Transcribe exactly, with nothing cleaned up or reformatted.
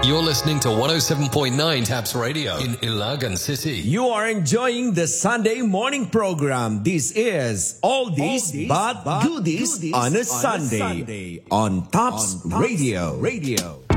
You're listening to one oh seven point nine Taps Radio in Ilagan City. You are enjoying the Sunday morning program. This is All This But, but Goodies, on a, on Sunday, a Sunday on Tops, on Tops Radio. Radio.